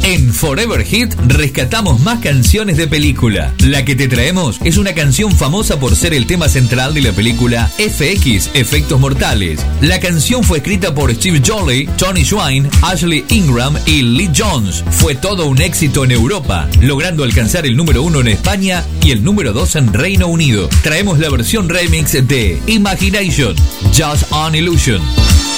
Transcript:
En Forever Hit rescatamos más canciones de película. La que te traemos es una canción famosa por ser el tema central de la película FX, Efectos Mortales. La canción fue escrita por Steve Jolley, Tony Swain, Ashley Ingram y Lee Jones. Fue todo un éxito en Europa, logrando alcanzar el número 1 en España y el número 2 en Reino Unido. Traemos la versión remix de Imagination, Just an Illusion.